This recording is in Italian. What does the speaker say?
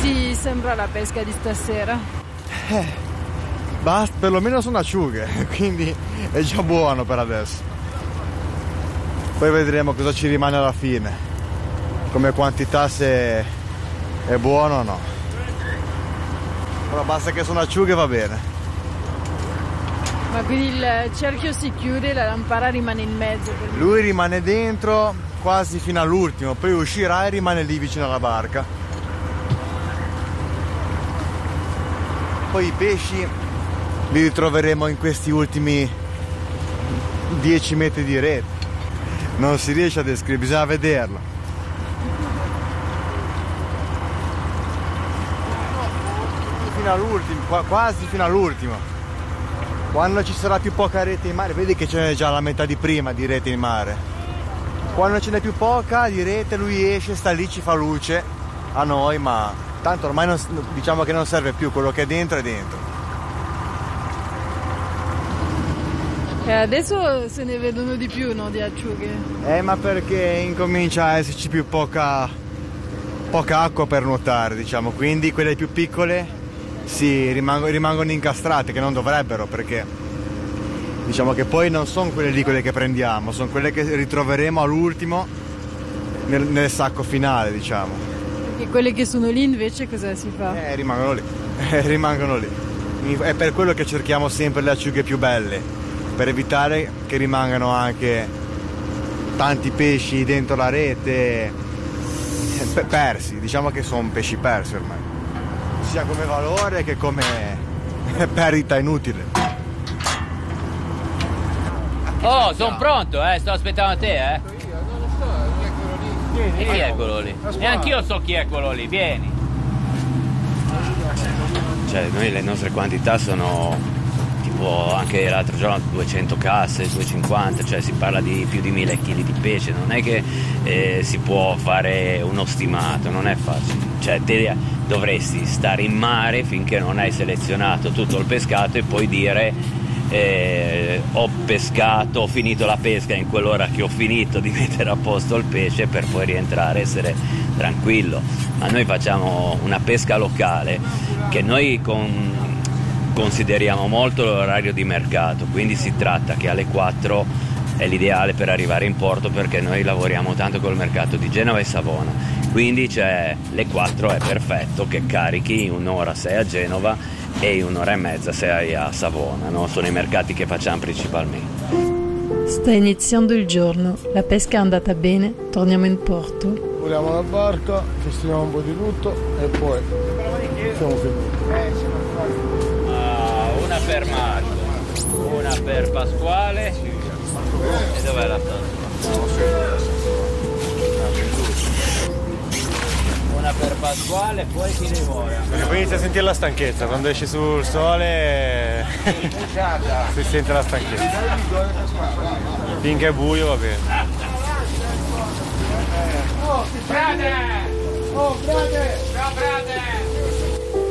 ti sembra la pesca di stasera? Basta, perlomeno sono acciughe, quindi è già buono per adesso. Poi vedremo cosa ci rimane alla fine, come quantità, se è buono o no. Però basta che sono acciughe, va bene. Ma quindi il cerchio si chiude e la lampada rimane in mezzo? Lui rimane dentro quasi fino all'ultimo, poi uscirà e rimane lì vicino alla barca. Poi i pesci li ritroveremo in questi ultimi 10 metri di rete. Non si riesce a descrivere, bisogna vederlo. Fino all'ultimo, quasi fino all'ultimo. Quando ci sarà più poca rete in mare, vedi che ce n'è già la metà di prima di rete in mare. Quando ce n'è più poca di rete, lui esce, sta lì, ci fa luce a noi, ma tanto ormai diciamo che non serve più, quello che è dentro è dentro. Adesso se ne vedono di più, no, di acciughe? Ma perché incomincia a esserci più poca acqua per nuotare, diciamo, quindi quelle più piccole rimangono incastrate, che non dovrebbero, perché diciamo che poi non sono quelle lì quelle che prendiamo, sono quelle che ritroveremo all'ultimo nel sacco finale, diciamo. E quelle che sono lì invece cosa si fa? Rimangono lì, rimangono lì. È per quello che cerchiamo sempre le acciughe più belle, per evitare che rimangano anche tanti pesci dentro la rete persi, diciamo che sono pesci persi ormai, sia come valore che come perdita inutile. Oh, sono pronto, sto aspettando te, E chi è quello lì? E anch'io so chi è quello lì, vieni. Cioè, noi le nostre quantità sono tipo anche l'altro giorno 200 casse, 250, cioè si parla di più di 1000 kg di pesce, non è che si può fare uno stimato, non è facile, cioè te dovresti stare in mare finché non hai selezionato tutto il pescato e poi dire ho pescato, ho finito la pesca in quell'ora che ho finito di mettere a posto il pesce per poi rientrare e essere tranquillo. Ma noi facciamo una pesca locale che noi consideriamo molto l'orario di mercato, quindi si tratta che alle 4 è l'ideale per arrivare in porto, perché noi lavoriamo tanto col mercato di Genova e Savona, quindi le 4 è perfetto che carichi, in un'ora sei a Genova e in un'ora e mezza sei a Savona, no? Sono i mercati che facciamo principalmente. Sta iniziando il giorno, la pesca è andata bene, torniamo in porto. Puliamo la barca, festiamo un po' di tutto e poi siamo finiti. Una per Marco, una per Pasquale e dov'è la stanza? Una per Pasquale, poi chi ne vuole? Perché poi inizia a sentire la stanchezza, quando esci sul sole si sente la stanchezza. Finché è buio va bene. Frate! Oh, frate! Ciao, frate!